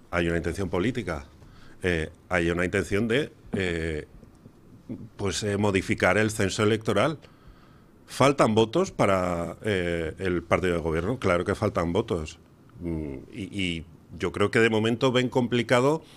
hay una intención política, hay una intención de modificar el censo electoral. ¿Faltan votos para el partido de gobierno? Claro que faltan votos. Y yo creo que de momento ven complicado